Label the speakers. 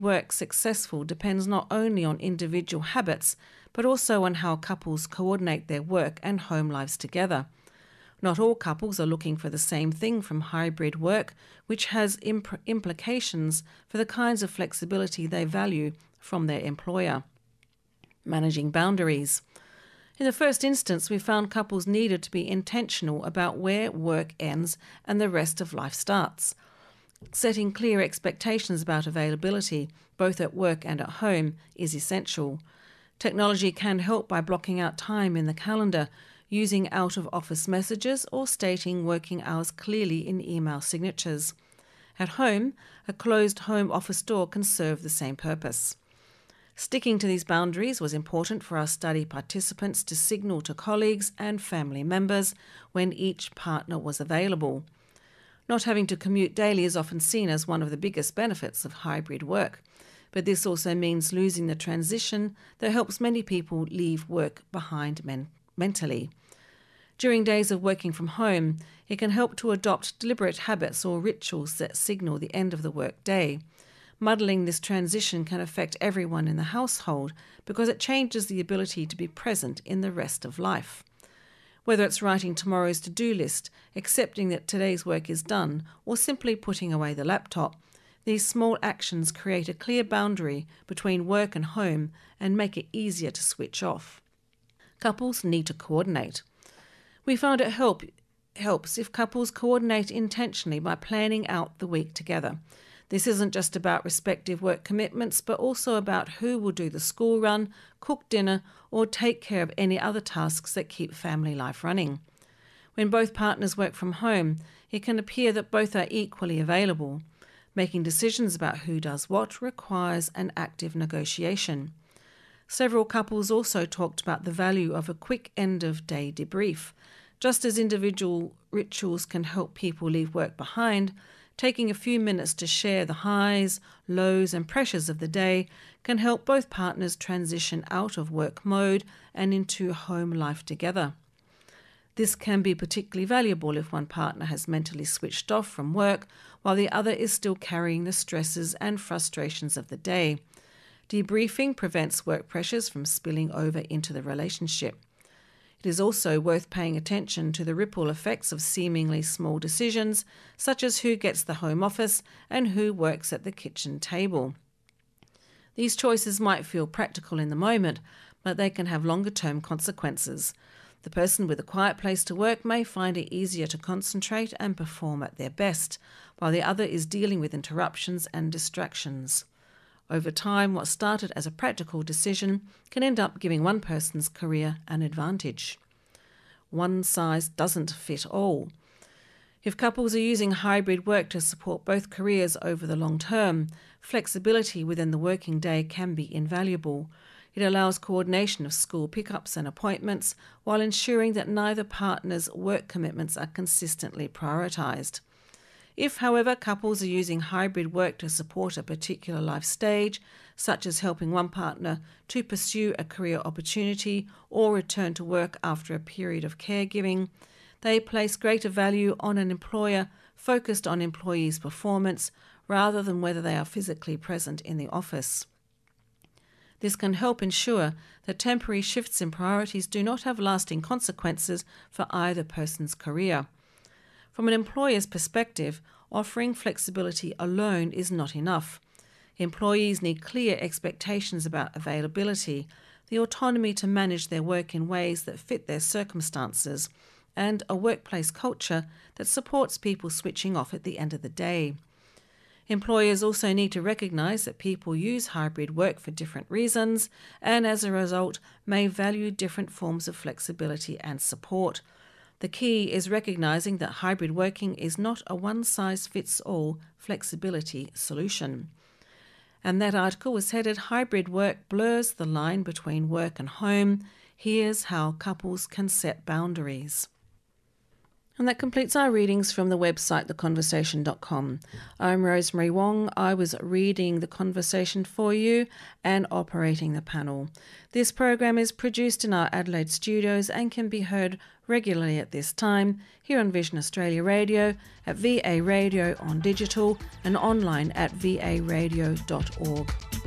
Speaker 1: work successful depends not only on individual habits, but also on how couples coordinate their work and home lives together. Not all couples are looking for the same thing from hybrid work, which has implications for the kinds of flexibility they value from their employer. Managing boundaries. In the first instance, we found couples needed to be intentional about where work ends and the rest of life starts. Setting clear expectations about availability, both at work and at home, is essential. Technology can help by blocking out time in the calendar, using out-of-office messages or stating working hours clearly in email signatures. At home, a closed home office door can serve the same purpose. Sticking to these boundaries was important for our study participants to signal to colleagues and family members when each partner was available. Not having to commute daily is often seen as one of the biggest benefits of hybrid work, but this also means losing the transition that helps many people leave work behind mentally. During days of working from home, it can help to adopt deliberate habits or rituals that signal the end of the work day. Muddling this transition can affect everyone in the household because it changes the ability to be present in the rest of life. Whether it's writing tomorrow's to-do list, accepting that today's work is done, or simply putting away the laptop, these small actions create a clear boundary between work and home and make it easier to switch off. Couples need to coordinate. We found it helps if couples coordinate intentionally by planning out the week together. This isn't just about respective work commitments, but also about who will do the school run, cook dinner, or take care of any other tasks that keep family life running. When both partners work from home, it can appear that both are equally available. Making decisions about who does what requires an active negotiation. Several couples also talked about the value of a quick end-of-day debrief. Just as individual rituals can help people leave work behind, taking a few minutes to share the highs, lows, and pressures of the day can help both partners transition out of work mode and into home life together. This can be particularly valuable if one partner has mentally switched off from work while the other is still carrying the stresses and frustrations of the day. Debriefing prevents work pressures from spilling over into the relationship. It is also worth paying attention to the ripple effects of seemingly small decisions, such as who gets the home office and who works at the kitchen table. These choices might feel practical in the moment, but they can have longer-term consequences. The person with a quiet place to work may find it easier to concentrate and perform at their best, while the other is dealing with interruptions and distractions. Over time, what started as a practical decision can end up giving one person's career an advantage. One size doesn't fit all. If couples are using hybrid work to support both careers over the long term, flexibility within the working day can be invaluable. It allows coordination of school pickups and appointments while ensuring that neither partner's work commitments are consistently prioritised. If, however, couples are using hybrid work to support a particular life stage, such as helping one partner to pursue a career opportunity or return to work after a period of caregiving, they place greater value on an employer focused on employees' performance rather than whether they are physically present in the office. This can help ensure that temporary shifts in priorities do not have lasting consequences for either person's career. From an employer's perspective, offering flexibility alone is not enough. Employees need clear expectations about availability, the autonomy to manage their work in ways that fit their circumstances, and a workplace culture that supports people switching off at the end of the day. Employers also need to recognise that people use hybrid work for different reasons and, as a result, may value different forms of flexibility and support. The key is recognising that hybrid working is not a one-size-fits-all flexibility solution. And that article was headed "Hybrid Work Blurs the Line Between Work and Home. Here's how couples can set boundaries." And that completes our readings from the website theconversation.com. I'm Rosemary Wong. I was reading The Conversation for you and operating the panel. This program is produced in our Adelaide studios and can be heard regularly at this time here on Vision Australia Radio, at VA Radio on digital and online at varadio.org.